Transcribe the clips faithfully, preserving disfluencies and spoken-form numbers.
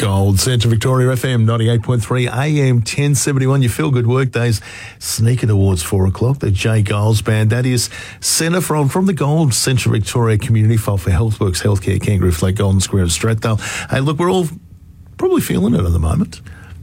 Gold Central Victoria F M ninety-eight point three A M ten seventy-one. Your Feel Good Workdays sneaker towards four o'clock. The J Giles Band. That is centre from from the Gold Central Victoria Community File for Healthworks Healthcare, Kangaroo Flat, Golden Square, Strathdale. Hey, look, we're all probably feeling it at the moment.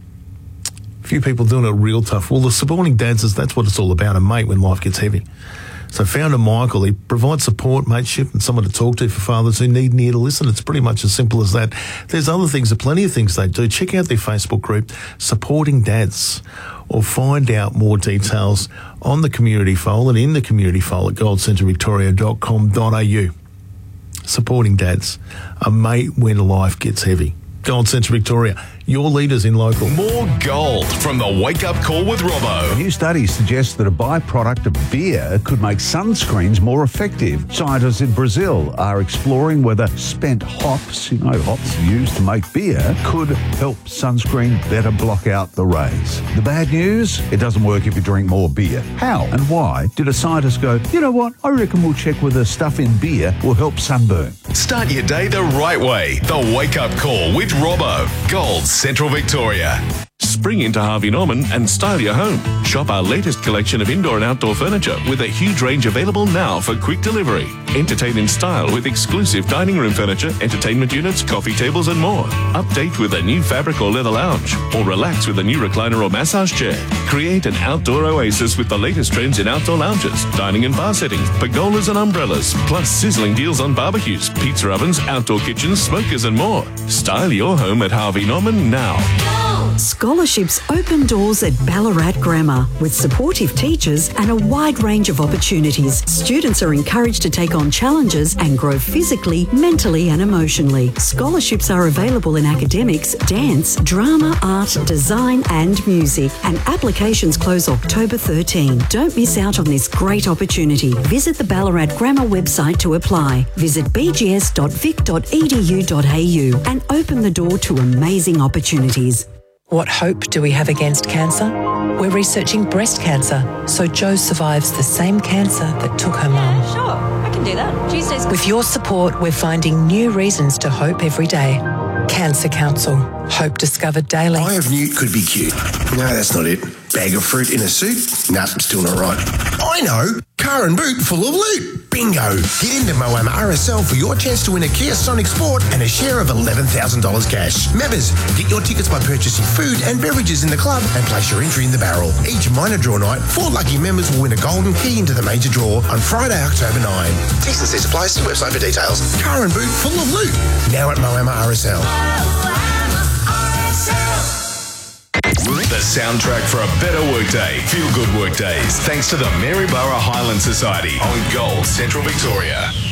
A few people doing it real tough. Well, the supporting dads is that's what it's all about, and mate, when life gets heavy. So founder Michael, he provides support, mateship and someone to talk to for fathers who need an ear to listen. It's pretty much as simple as that. There's other things, there are plenty of things they do. Check out their Facebook group, Supporting Dads, or find out more details on the community file and in the community file at gold central victoria dot com dot a u. Supporting Dads, a mate when life gets heavy. Gold Central Victoria, your leaders in local. More gold from the Wake Up Call with Robbo. A new study suggests that a byproduct of beer could make sunscreens more effective. Scientists in Brazil are exploring whether spent hops, you know, hops used to make beer, could help sunscreen better block out the rays. The bad news? It doesn't work if you drink more beer. How and why did a scientist go, you know what, I reckon we'll check whether stuff in beer will help sunburn? Start your day the right way. The Wake Up Call with Robbo. Gold Central Victoria. Spring into Harvey Norman and style your home. Shop our latest collection of indoor and outdoor furniture with a huge range available now for quick delivery. Entertain in style with exclusive dining room furniture, entertainment units, coffee tables and more. Update with a new fabric or leather lounge, or relax with a new recliner or massage chair. Create an outdoor oasis with the latest trends in outdoor lounges, dining and bar settings, pergolas and umbrellas, plus sizzling deals on barbecues, pizza ovens, outdoor kitchens, smokers and more. Style your home at Harvey Norman now. Scholarships open doors at Ballarat Grammar with supportive teachers and a wide range of opportunities. Students are encouraged to take on challenges and grow physically, mentally and emotionally. Scholarships are available in academics, dance, drama, art, design and music, and applications close October thirteenth. Don't miss out on this great opportunity. Visit the Ballarat Grammar website to apply. Visit b g s dot vic dot e d u dot a u and open the door to amazing opportunities. What hope do we have against cancer? We're researching breast cancer, so Jo survives the same cancer that took her mum. Yeah, sure. I can do that. Tuesdays. With your support, we're finding new reasons to hope every day. Cancer Council. Hope discovered daily. Eye of Newt could be cute. No, that's not it. Bag of fruit in a suit? Nah, still not right. I know. Car and boot full of loot. Bingo. Get into Moama R S L for your chance to win a Kia Sonic Sport and a share of eleven thousand dollars cash. Members, get your tickets by purchasing food and beverages in the club and place your entry in the barrel. Each minor draw night, four lucky members will win a golden key into the major draw on Friday, October ninth. T's and C's apply. See website for details. Car and boot full of loot. Now at Moama R S L. The soundtrack for a better workday. Feel Good Workdays. Thanks to the Maryborough Highland Society on Gold Central Victoria.